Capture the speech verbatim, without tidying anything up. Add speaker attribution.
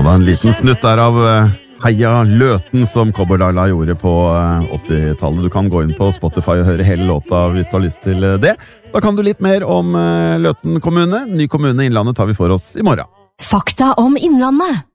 Speaker 1: da en liten snutt der av Heia Løten som Cowboy-Laila gjorde på åttitallet. Du kan gå inn på Spotify og høre hele låta hvis du har lyst til det. Da kan du litt mer om Løten kommune. Ny kommune i Innlandet tar vi for oss i morgen.
Speaker 2: Fakta om Innlandet.